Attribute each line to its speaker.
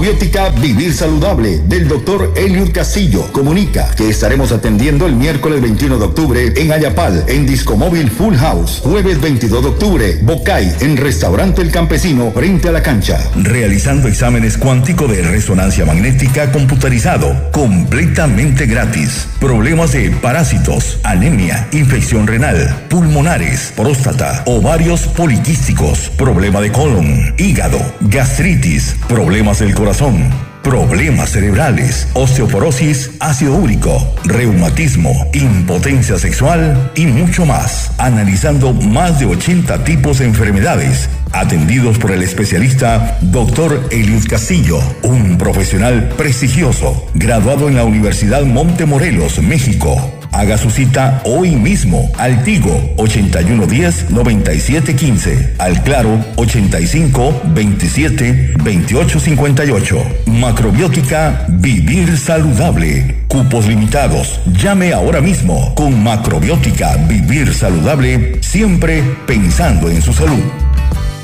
Speaker 1: Biótica Vivir Saludable del Dr. Eliud Castillo comunica que estaremos atendiendo el miércoles 21 de octubre en Ayapal, en Discomóvil Full House. Jueves 22 de octubre, Bocay, en Restaurante El Campesino, frente a la cancha.
Speaker 2: Realizando exámenes cuántico de resonancia magnética computarizado, completamente gratis. Problemas de parásitos, anemia, infección renal, pulmonares, próstata, ovarios poliquísticos, problema de colon, hígado, gastritis, problemas del corazón, problemas cerebrales, osteoporosis, ácido úrico, reumatismo, impotencia sexual y mucho más. Analizando más de 80 tipos de enfermedades, atendidos por el especialista Dr. Eliud Castillo, un profesional prestigioso, graduado en la Universidad Montemorelos, México. Haga su cita hoy mismo al Tigo 8110-9715, al Claro 85-27-2858. Macrobiótica Vivir Saludable. Cupos limitados. Llame ahora mismo. Con Macrobiótica Vivir Saludable, siempre pensando en su salud.